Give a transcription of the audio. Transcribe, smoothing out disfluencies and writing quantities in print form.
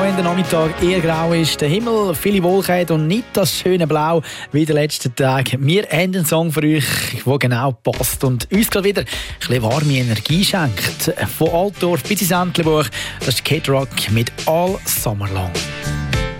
auch wenn der Nachmittag eher grau ist, der Himmel viele Wolken hat und nicht das schöne Blau wie in den letzten Tagen. Wir haben einen Song für euch, der genau passt und uns gerade wieder ein bisschen warme Energie schenkt. Von Altdorf bis ins Entlebuch, das ist Kid Rock mit All Summer Long.